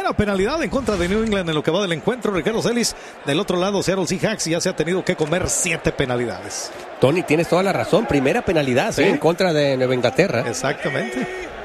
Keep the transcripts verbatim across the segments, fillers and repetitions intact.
primera penalidad en contra de New England en lo que va del encuentro. Ricardo Celis, del otro lado, Seattle Seahawks ya se ha tenido que comer siete penalidades. Tony, tienes toda la razón. Primera penalidad, ¿sí? ¿eh? En contra de Nueva Inglaterra. Exactamente.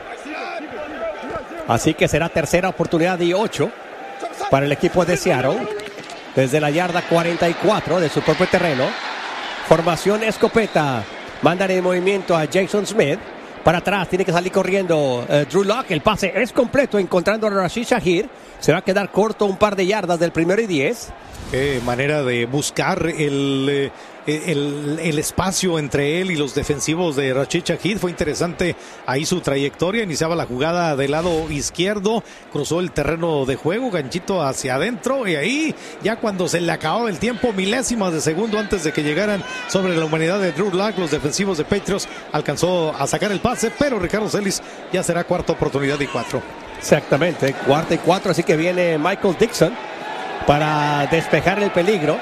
Así que será tercera oportunidad y ocho para el equipo de Seattle. Desde la yarda cuarenta y cuatro de su propio terreno. Formación escopeta. Mandan en movimiento a Jason Smith. Para atrás, tiene que salir corriendo uh, Drew Lock. El pase es completo, encontrando a Rashid Shaheed. Se va a quedar corto un par de yardas del primero y diez. Qué manera de buscar el, el, el espacio entre él y los defensivos de Rashid Shaheed. Fue interesante ahí su trayectoria. Iniciaba la jugada del lado izquierdo, cruzó el terreno de juego, ganchito hacia adentro, y ahí ya cuando se le acababa el tiempo, milésimas de segundo antes de que llegaran sobre la humanidad de Drew Lock, los defensivos de Patriots alcanzó a sacar el pase, pero Ricardo Celis ya será cuarta oportunidad y cuatro. Exactamente, cuarta y cuatro, así que viene Michael Dixon para despejar el peligro.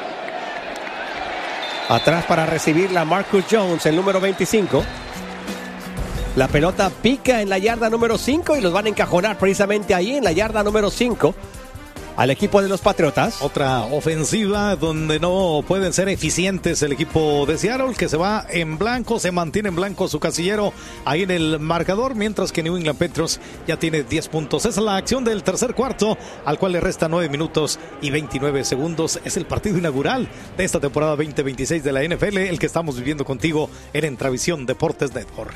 Atrás para recibirla Marcus Jones, el número veinticinco. La pelota pica en la yarda número cinco y los van a encajonar precisamente ahí en la yarda número cinco al equipo de los Patriotas. Otra ofensiva donde no pueden ser eficientes el equipo de Seattle, que se va en blanco, se mantiene en blanco su casillero ahí en el marcador, mientras que New England Patriots ya tiene diez puntos. Esa es la acción del tercer cuarto, al cual le resta nueve minutos y veintinueve segundos. Es el partido inaugural de esta temporada veinte veintiséis de la N F L, el que estamos viviendo contigo en Entravisión Deportes Network.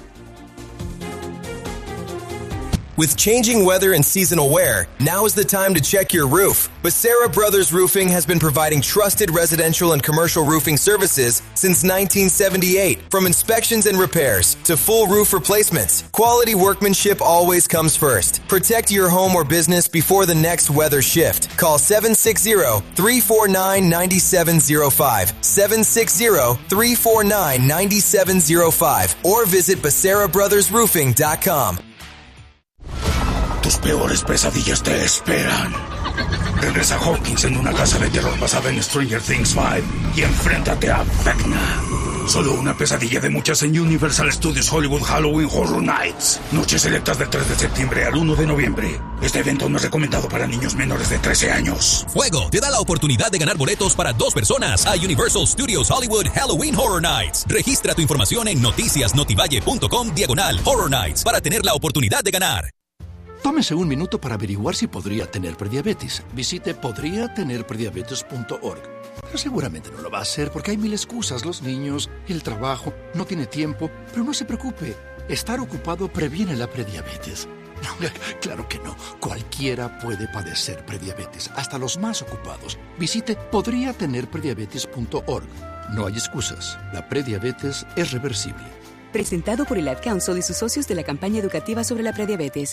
With changing weather and seasonal wear, now is the time to check your roof. Becerra Brothers Roofing has been providing trusted residential and commercial roofing services since nineteen seventy-eight. From inspections and repairs to full roof replacements, quality workmanship always comes first. Protect your home or business before the next weather shift. Call seven six zero, three four nine, nine seven zero five, seven six zero, three four nine, nine seven zero five, or visit becerra brothers roofing dot com. Tus peores pesadillas te esperan. Regresa Hawkins en una casa de terror basada en Stranger Things cinco y enfréntate a Vecna. Solo una pesadilla de muchas en Universal Studios Hollywood Halloween Horror Nights. Noches selectas del tres de septiembre al uno de noviembre. Este evento no es recomendado para niños menores de trece años. Fuego te da la oportunidad de ganar boletos para dos personas a Universal Studios Hollywood Halloween Horror Nights. Registra tu información en noticiasnotivalle.com diagonal Horror Nights para tener la oportunidad de ganar. Tómese un minuto para averiguar si podría tener prediabetes. Visite podría tener prediabetes punto org. Pero seguramente no lo va a hacer porque hay mil excusas. Los niños, el trabajo, no tiene tiempo. Pero no se preocupe. Estar ocupado previene la prediabetes. No, claro que no. Cualquiera puede padecer prediabetes, hasta los más ocupados. Visite podría tener prediabetes punto org. No hay excusas. La prediabetes es reversible. Presentado por el Ad Council y sus socios de la campaña educativa sobre la prediabetes.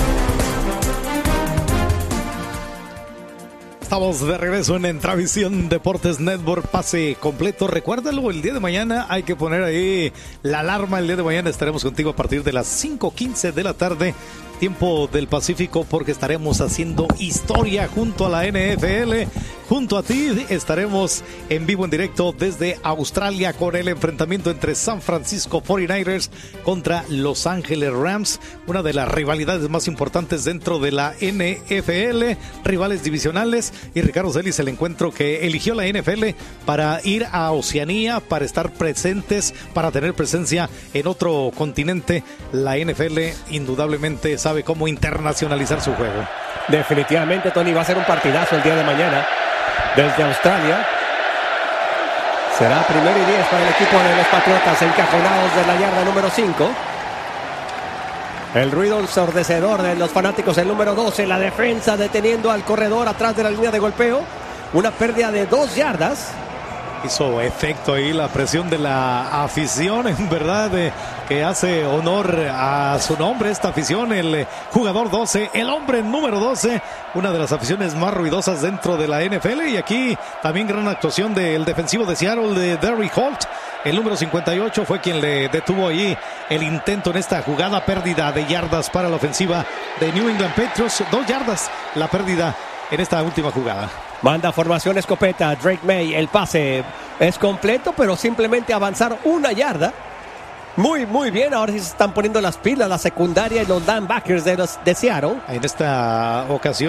Estamos de regreso en Entravisión Deportes Network, pase completo. Recuérdalo, el día de mañana hay que poner ahí la alarma. El día de mañana estaremos contigo a partir de las cinco quince de la tarde, tiempo del Pacífico, porque estaremos haciendo historia junto a la N F L. Junto a ti estaremos en vivo, en directo desde Australia, con el enfrentamiento entre San Francisco cuarenta y nueve ers contra Los Ángeles Rams, una de las rivalidades más importantes dentro de la N F L, rivales divisionales. Y Ricardo Celis, el encuentro que eligió la N F L para ir a Oceanía, para estar presentes, para tener presencia en otro continente. La N F L indudablemente sabe cómo internacionalizar su juego. Definitivamente, Tony, va a ser un partidazo el día de mañana desde Australia. Será primero y diez para el equipo de los Patriotas, encajonados de la yarda número cinco. El ruido ensordecedor de los fanáticos, el número doce, la defensa deteniendo al corredor atrás de la línea de golpeo. Una pérdida de dos yardas. Hizo efecto ahí la presión de la afición, en verdad, eh, que hace honor a su nombre esta afición, el jugador doce, el hombre número doce, una de las aficiones más ruidosas dentro de la N F L. Y aquí también gran actuación del defensivo de Seattle, de Derrick Holt. El número cincuenta y ocho fue quien le detuvo ahí el intento en esta jugada. Pérdida de yardas para la ofensiva de New England Patriots. Dos yardas la pérdida en esta última jugada. Manda formación escopeta Drake May. El pase es completo, pero simplemente avanzar una yarda. Muy, muy bien. Ahora sí se están poniendo las pilas la secundaria y los linebackers de, los, de Seattle. En esta ocasión